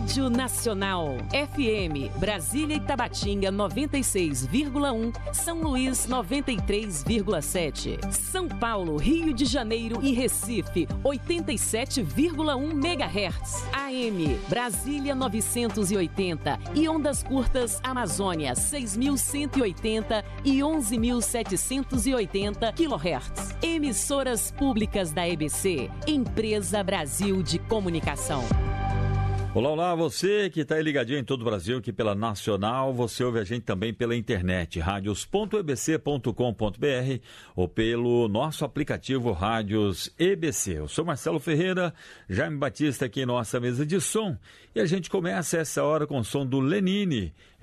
Rádio Nacional. FM, Brasília e Tabatinga 96,1, São Luís 93,7, São Paulo, Rio de Janeiro e Recife 87,1 MHz. AM, Brasília 980 e ondas curtas Amazônia 6.180 e 11.780 kHz. Emissoras públicas da EBC, Empresa Brasil de Comunicação. Olá, olá, você que está aí ligadinho em todo o Brasil, aqui pela Nacional, você ouve a gente também pela internet, radios.ebc.com.br ou pelo nosso aplicativo Rádios EBC. Eu sou Marcelo Ferreira, Jaime Batista aqui em nossa mesa de som e a gente começa essa hora com o som do Lenine.